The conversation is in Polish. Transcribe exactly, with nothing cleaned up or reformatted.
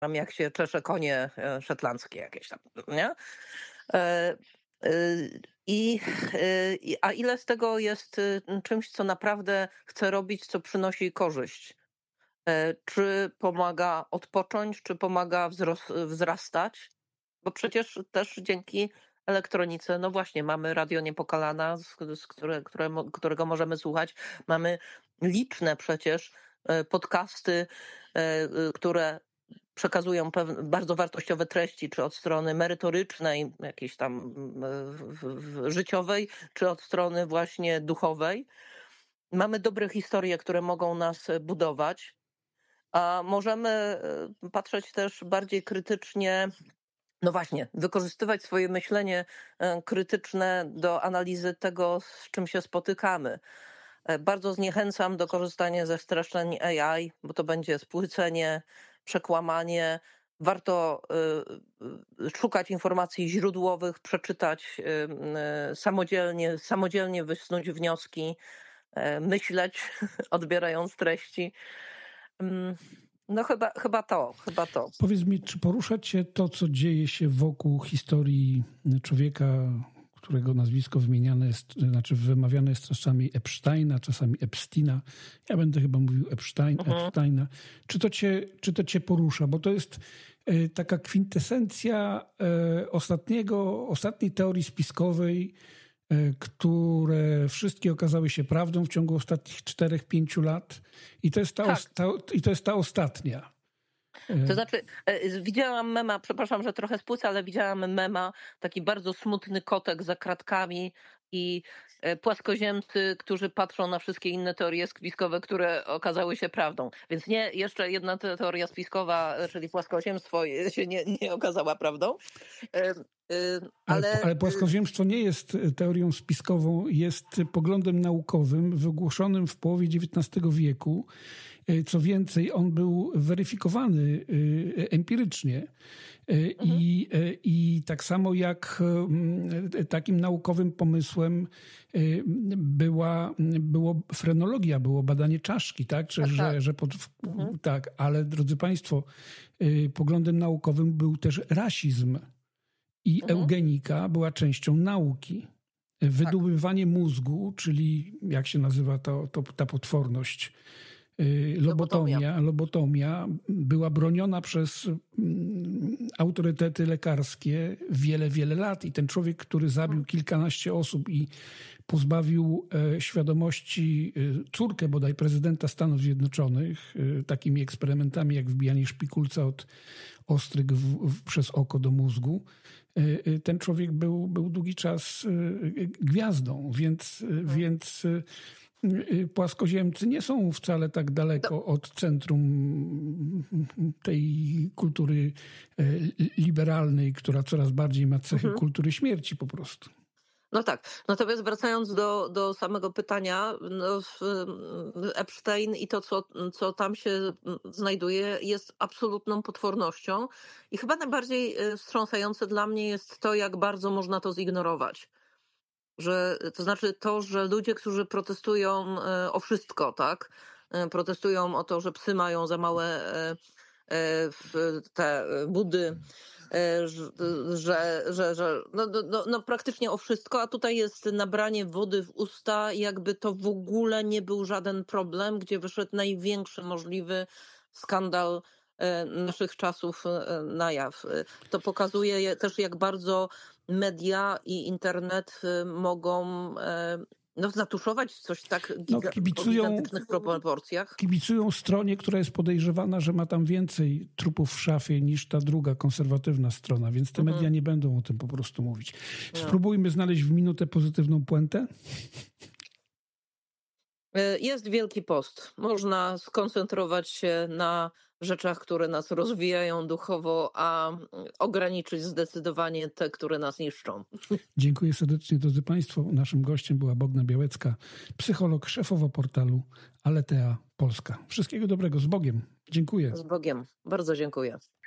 tam jak się czesze konie e, szetlandzkie jakieś tam, nie? E, y, I, y, i- a ile z tego jest y, czymś, co naprawdę chce robić, co przynosi korzyść? E, Czy pomaga odpocząć, czy pomaga wzros- wzrastać? Bo przecież też dzięki elektronice, no właśnie, mamy Radio Niepokalana, z, z które, które, mo- którego możemy słuchać. Mamy liczne przecież e, podcasty, e, y, które przekazują pewne bardzo wartościowe treści, czy od strony merytorycznej, jakiejś tam mm, w, w, w, życiowej, czy od strony właśnie duchowej. Mamy dobre historie, które mogą nas e, budować, a możemy e, patrzeć też bardziej krytycznie, no właśnie, wykorzystywać swoje myślenie e, krytyczne do analizy tego, z czym się spotykamy. E, Bardzo zniechęcam do korzystania ze streszczeń A I, bo to będzie spłycenie, przekłamanie. Warto y, y, szukać informacji źródłowych, przeczytać y, y, samodzielnie, samodzielnie wysnuć wnioski, e, myśleć, odbierając treści. Mm, No chyba, chyba to, chyba to. Powiedz mi, czy porusza cię to, co dzieje się wokół historii człowieka, którego nazwisko wymieniane jest, znaczy wymawiane jest czasami Epsteina, czasami Epsteina. Ja będę chyba mówił Epstein, Mhm. Epsteina. Czy to cię, czy to cię porusza? Bo to jest e, taka kwintesencja e, ostatniego, ostatniej teorii spiskowej, e, które wszystkie okazały się prawdą w ciągu ostatnich czterech, pięciu lat. I to jest ta, Tak. os- ta, i to jest ta ostatnia. To znaczy, e, widziałam mema, przepraszam, że trochę spłycę, ale widziałam mema, taki bardzo smutny kotek za kratkami i e, płaskoziemcy, którzy patrzą na wszystkie inne teorie spiskowe, które okazały się prawdą. Więc nie, jeszcze jedna te- teoria spiskowa, e, czyli płaskoziemstwo e, się nie, nie okazała prawdą. E, e, Ale, Ale, ale płaskoziemstwo nie jest teorią spiskową, jest poglądem naukowym wygłoszonym w połowie dziewiętnastego wieku. Co więcej, on był weryfikowany y, empirycznie. Y, I, y, I tak samo jak y, takim naukowym pomysłem y, była, było frenologia, było badanie czaszki, tak? Czy, Tak, że, tak. że pod, Mhm. tak, ale drodzy Państwo, y, poglądem naukowym był też rasizm. I Mhm. eugenika była częścią nauki. Wydobywanie mózgu, czyli jak się nazywa to, to, ta potworność, y, lobotomia, lobotomia była broniona przez mm, autorytety lekarskie wiele, wiele lat. I ten człowiek, który zabił kilkanaście osób i pozbawił e, świadomości e, córkę bodaj prezydenta Stanów Zjednoczonych e, takimi eksperymentami jak wbijanie szpikulca od ostryg w, w, przez oko do mózgu. E, e, ten człowiek był, był długi czas e, gwiazdą, więc, e, więc e, e, płaskoziemcy nie są wcale tak daleko od centrum tej kultury e, liberalnej, która coraz bardziej ma cechy Mhm. kultury śmierci po prostu. No tak, natomiast wracając do, do samego pytania, no, w- Epstein i to, co, co tam się znajduje, jest absolutną potwornością. I chyba najbardziej e, wstrząsające dla mnie jest to, jak bardzo można to zignorować. Że, to znaczy to, że ludzie, którzy protestują e, o wszystko, tak? E, Protestują o to, że psy mają za małe e, e, w te budy, e, że, że, że, że no, no, no, no praktycznie o wszystko, a tutaj jest nabranie wody w usta, jakby to w ogóle nie był żaden problem, gdzie wyszedł największy możliwy skandal e, naszych czasów e, na jaw. E, To pokazuje je- też, jak bardzo media i internet e, mogą e, no, zatuszować coś tak No, giga- o kibicują, gigantycznych proporcjach. kibicują stronie, która jest podejrzewana, że ma tam więcej trupów w szafie niż ta druga, konserwatywna strona, więc te media nie będą o tym po prostu mówić. Spróbujmy znaleźć w minutę pozytywną puentę. E, Jest Wielki Post. Można skoncentrować się na rzeczach, które nas rozwijają duchowo, a mm, ograniczyć zdecydowanie te, które nas niszczą. Dziękuję serdecznie, drodzy Państwo. Naszym gościem była Bogna Białecka, psycholog, szefowa portalu Aletea Polska. Wszystkiego dobrego, z Bogiem. Dziękuję. Z Bogiem. Bardzo dziękuję.